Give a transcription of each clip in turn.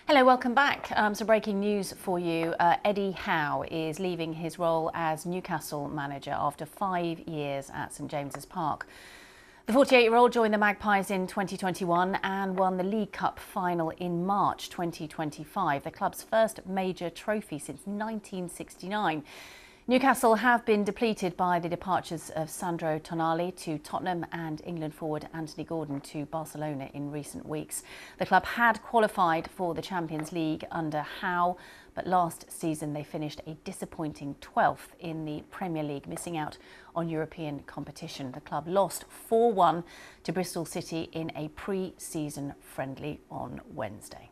Hello, welcome back. Some breaking news for you. Eddie Howe is leaving his role as Newcastle manager after 5 years at St James's Park. The 48-year-old joined the Magpies in 2021 and won the League Cup final in March 2025, the club's first major trophy since 1969. Newcastle have been depleted by the departures of Sandro Tonali to Tottenham and England forward Anthony Gordon to Barcelona in recent weeks. The club had qualified for the Champions League under Howe, but last season they finished a disappointing 12th in the Premier League, missing out on European competition. The club lost 4-1 to Bristol City in a pre-season friendly on Wednesday.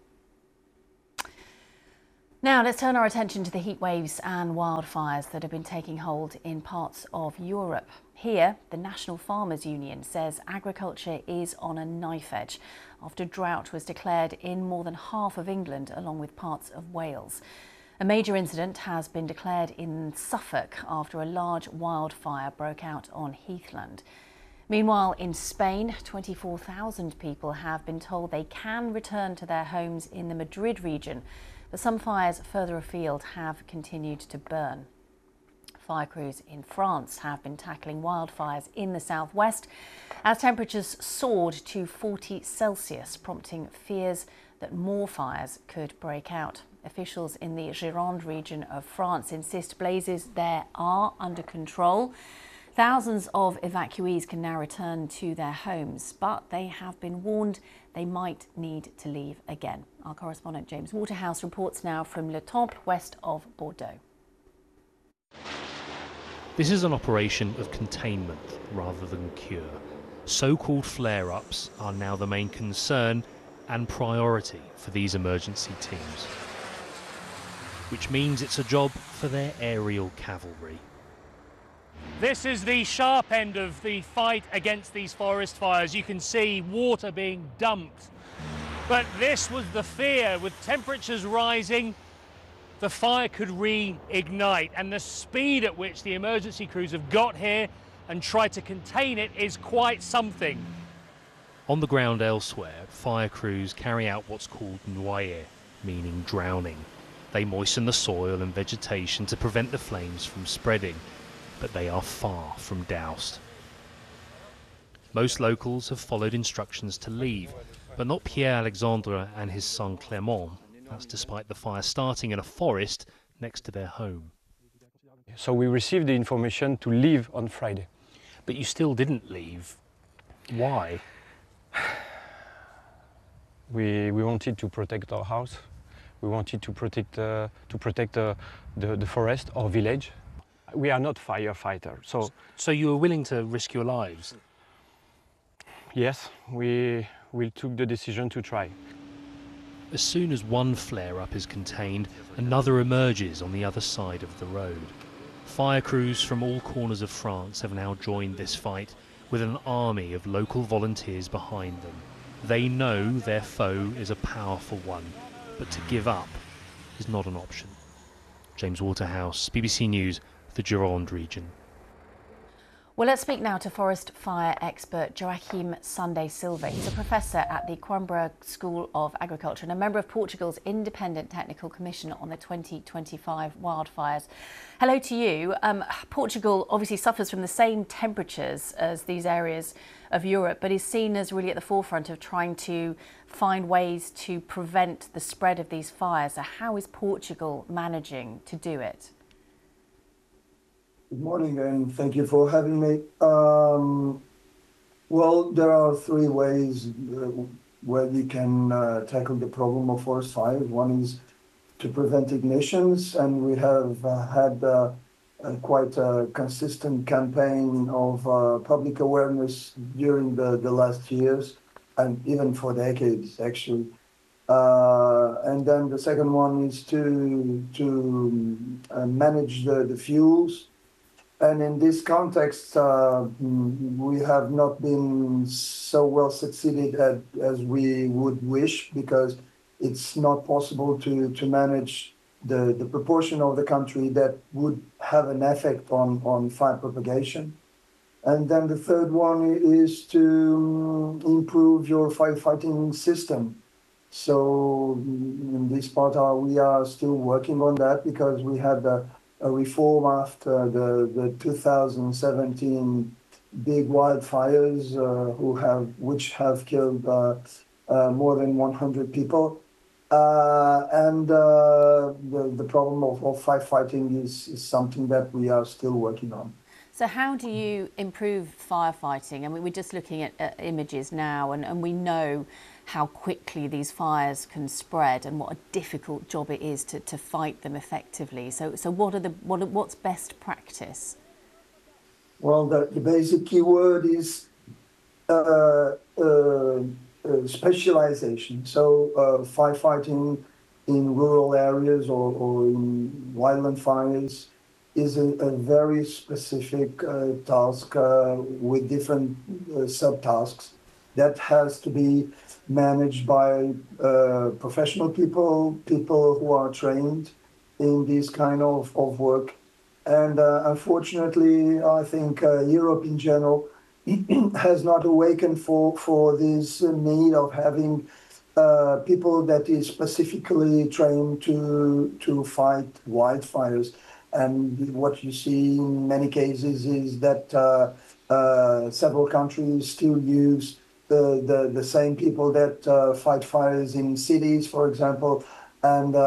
Now let's turn our attention to the heat waves and wildfires that have been taking hold in parts of Europe. Here, the National Farmers Union says agriculture is on a knife edge after drought was declared in more than half of England, along with parts of Wales. A major incident has been declared in Suffolk after a large wildfire broke out on heathland. Meanwhile, in Spain, 24,000 people have been told they can return to their homes in the Madrid region, but some fires further afield have continued to burn. Fire crews in France have been tackling wildfires in the southwest as temperatures soared to 40 Celsius, prompting fears that more fires could break out. Officials in the Gironde region of France insist blazes there are under control. Thousands of evacuees can now return to their homes, but they have been warned they might need to leave again. Our correspondent James Waterhouse reports now from Le Temple, west of Bordeaux. This is an operation of containment rather than cure. So-called flare-ups are now the main concern and priority for these emergency teams, which means it's a job for their aerial cavalry. This is the sharp end of the fight against these forest fires. You can see water being dumped. But this was the fear. With temperatures rising, the fire could reignite. And the speed at which the emergency crews have got here and tried to contain it is quite something. On the ground elsewhere, fire crews carry out what's called noyer, meaning drowning. They moisten the soil and vegetation to prevent the flames from spreading, but they are far from doused. Most locals have followed instructions to leave, but not Pierre Alexandre and his son Clément. That's despite the fire starting in a forest next to their home. So we received the information to leave on Friday. But you still didn't leave. Why? We wanted to protect our house. We wanted to protect the forest, our village. We are not firefighters, so you were willing to risk your lives? Yes, we took the decision to try. As soon as one flare-up is contained, another emerges on the other side of the road. Fire crews from all corners of France have now joined this fight, with an army of local volunteers behind them. They know their foe is a powerful one, but to give up is not an option. James Waterhouse, BBC News, the Gironde region. Well, let's speak now to forest fire expert Joaquim Sunday Silva. He's a professor at the Coimbra School of Agriculture and a member of Portugal's Independent Technical Commission on the 2025 wildfires. Hello to you. Portugal obviously suffers from the same temperatures as these areas of Europe, but is seen as really at the forefront of trying to find ways to prevent the spread of these fires. So how is Portugal managing to do it? Good morning, and thank you for having me. Well, there are three ways where we can tackle the problem of forest fires. One is to prevent ignitions, and we have had quite a consistent campaign of public awareness during the last years, and even for decades, actually. And then the second one is to manage the fuels. And in this context, we have not been so well succeeded as we would wish, because it's not possible to manage the proportion of the country that would have an effect on fire propagation. And then the third one is to improve your firefighting system. So in this part, we are still working on that because we had a reform after the 2017 big wildfires, which have killed more than 100 people. And the problem of firefighting is something that we are still working on. So how do you improve firefighting? I mean, we're just looking at images now, and we know how quickly these fires can spread and what a difficult job it is to fight them effectively. So what's best practice? Well, the basic keyword is specialization. So firefighting in rural areas or in wildland fires is a very specific task with different subtasks that has to be managed by professional people who are trained in this kind of work. And unfortunately, I think Europe in general has not awakened for this need of having people that is specifically trained to fight wildfires. And what you see in many cases is that several countries still use the same people that fight fires in cities, for example, and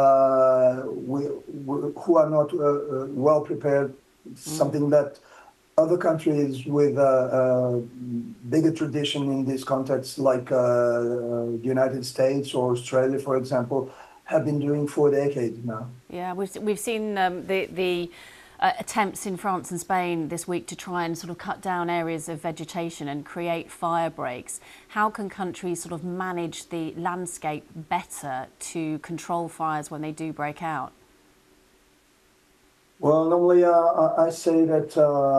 who are not well prepared. Something that other countries with a bigger tradition in this context, like the United States or Australia, for example, have been doing for decades now. Yeah, we've seen the attempts in France and Spain this week to try and sort of cut down areas of vegetation and create fire breaks. How can countries sort of manage the landscape better to control fires when they do break out? Well, normally I say that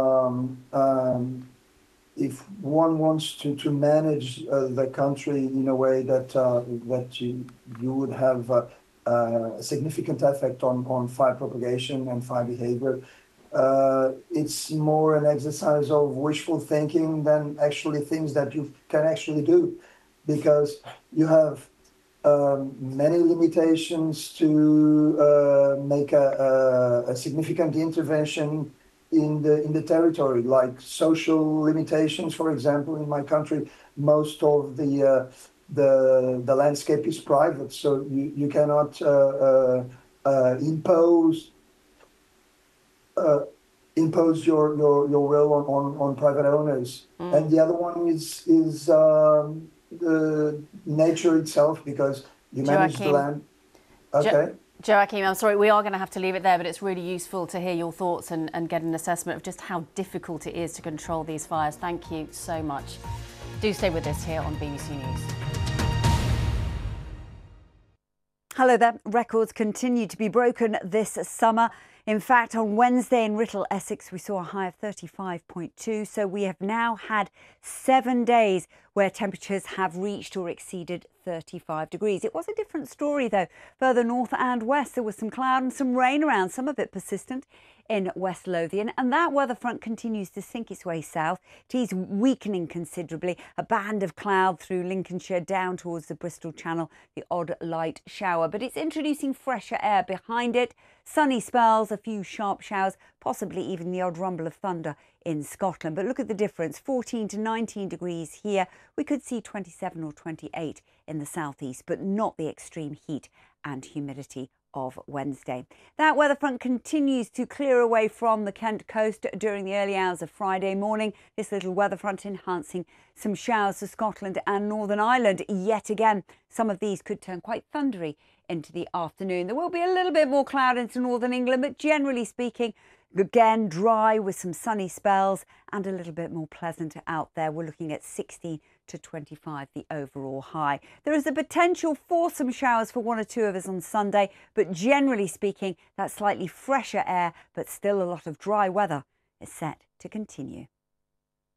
if one wants to manage the country in a way that you would have a significant effect on fire propagation and fire behavior, it's more an exercise of wishful thinking than actually things that you can actually do, because you have many limitations to make a significant intervention in the territory, like social limitations. For example, in my country, most of the landscape is private, so you cannot impose your will on private owners. And the other one is the nature itself, because you manage the land. Okay. Joachim, I'm sorry, we are going to have to leave it there, but it's really useful to hear your thoughts and get an assessment of just how difficult it is to control these fires. Thank you so much. Do stay with us here on BBC News. Hello there. Records continue to be broken this summer. In fact, on Wednesday in Writtle, Essex, we saw a high of 35.2. So we have now had 7 days where temperatures have reached or exceeded 35 degrees. It was a different story, though. Further north and west, there was some cloud and some rain around, some of it persistent in West Lothian, and that weather front continues to sink its way south. It is weakening considerably. A band of cloud through Lincolnshire down towards the Bristol Channel, the odd light shower, but it's introducing fresher air behind it. Sunny spells, a few sharp showers, possibly even the odd rumble of thunder in Scotland. But look at the difference, 14 to 19 degrees here. We could see 27 or 28 in the southeast, but not the extreme heat and humidity of Wednesday. That weather front continues to clear away from the Kent coast during the early hours of Friday morning. This little weather front enhancing some showers to Scotland and Northern Ireland yet again. Some of these could turn quite thundery into the afternoon. There will be a little bit more cloud into northern England, but generally speaking, again dry with some sunny spells and a little bit more pleasant out there. We're looking at 16 to 25, the overall high. There is a potential for some showers for one or two of us on Sunday, but generally speaking, that slightly fresher air, but still a lot of dry weather is set to continue.